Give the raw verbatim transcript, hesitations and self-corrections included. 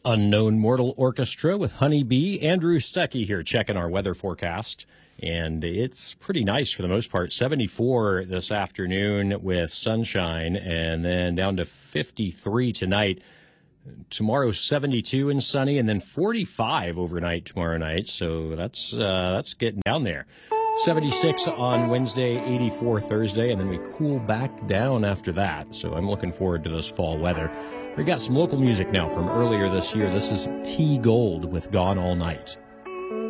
Unknown Mortal Orchestra with Honeybee. Andrew Stuckey here checking our weather forecast. And it's pretty nice for the most part. seventy-four this afternoon with sunshine, and then down to fifty-three tonight. Tomorrow, seventy-two and sunny, and then forty-five overnight tomorrow night. So that's uh, that's getting down there. seventy-six on Wednesday, eighty-four Thursday, and then we cool back down after that. So I'm looking forward to this fall weather. We got some local music now from earlier this year. This is T Gold with Gone All Night.